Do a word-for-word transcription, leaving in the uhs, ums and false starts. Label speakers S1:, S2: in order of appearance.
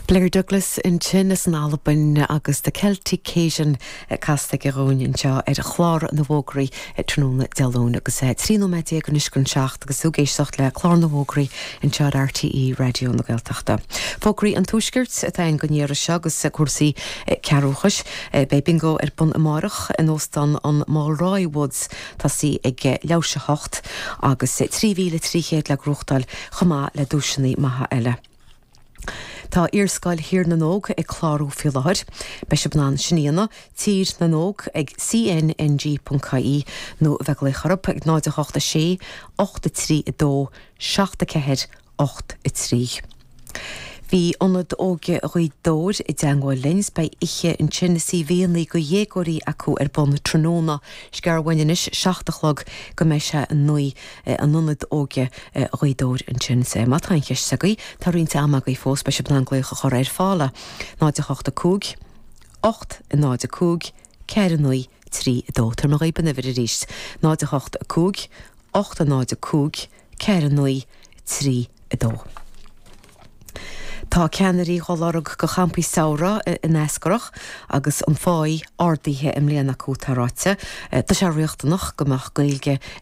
S1: Blair Douglas in Chinnas an Alban agus the Celtic Cajun casta geróin in seo ar a chlár na bhógraí tróna delón agus tríno media go niscun seacht agus súgéisteach le chlár na bhógraí in seo R T E radio na Gaeltachta. Fógraí an túisgirt a tain gonéar se agus cuasaí cearúchas be bingo ar bun amárach in óstan an Mulroy Woods tá sí ag leabhse hocht agus tríhíle tríchéad le grúchtal chumá le dúisinaí maithe eile. Tá irscail hir na nóg ag chlárú fi láthir, be se bnan sinnéana tír na nóg ag c n n g dot c i nó bheith le charp ag náide ochta sé, ochta trí i dó, seachta cehead, ocht i trí. Bhí anad óge roií dóir i deangáil lins bei ihe in Tennessee bhéanaí go dhégóirí acu ar bon tróna scarhhainis seachtalog go mé se an nui an anad óge roií dóir in Tennessee. Má tá cheis sagaí tá rionta amagaí fós bei se blanglaicha chor ar fála. Náide ochta cúg, ocht i náide cúg, ceir an nui, trí i dó. Tar mar réban a bhir a ríist. Náide ochta cúg, ocht i náide cúg, ceir an nui, trí i dó. Tá ceanirí cholarug go champi saora in escarach agus an fáid ordaithe im léana acu taráte. Tá sé riochtanach gomach gailge